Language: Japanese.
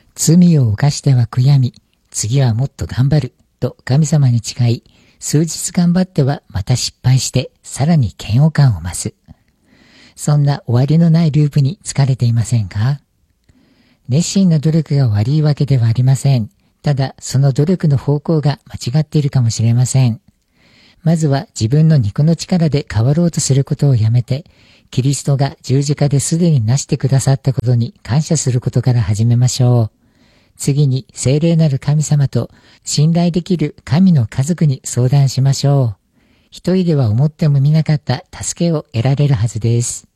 罪を犯しては悔やみ、次はもっと頑張ると神様に誓い、数日頑張ってはまた失敗してさらに嫌悪感を増す。そんな終わりのないループに疲れていませんか？熱心な努力が悪いわけではありません。ただその努力の方向が間違っているかもしれません。まずは自分の肉の力で変わろうとすることをやめて、キリストが十字架ですでになしてくださったことに感謝することから始めましょう。次に聖霊なる神様と信頼できる神の家族に相談しましょう。一人では思ってもみなかった助けを得られるはずです。